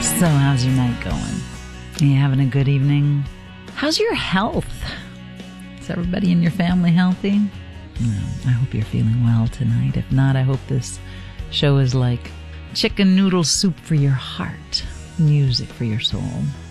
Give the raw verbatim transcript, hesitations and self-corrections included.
So how's your night going? Are you having a good evening? How's your health? Is everybody in your family healthy? Well, I hope you're feeling well tonight. If not, I hope this show is like chicken noodle soup for your heart, music for your soul.